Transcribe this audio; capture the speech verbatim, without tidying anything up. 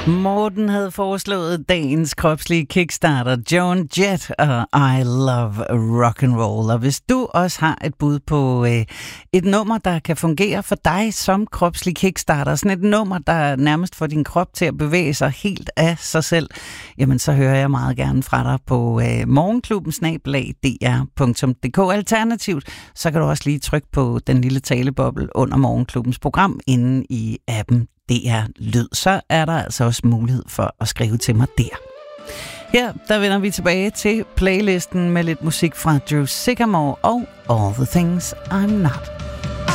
Morten havde foreslået dagens kropslige kickstarter, Joan Jett og I Love Rock and Roll. Og hvis du også har et bud på øh, et nummer, der kan fungere for dig som kropslig kickstarter, sådan et nummer, der nærmest får din krop til at bevæge sig helt af sig selv, jamen så hører jeg meget gerne fra dig på øh, morgenklubben snabel-a d r punktum d k. Alternativt, så kan du også lige trykke på den lille taleboble under morgenklubbens program inde i appen D R Lyd, så er der altså også mulighed for at skrive til mig der. Her, der vender vi tilbage til playlisten med lidt musik fra Drew Sycamore og All the Things I'm Not.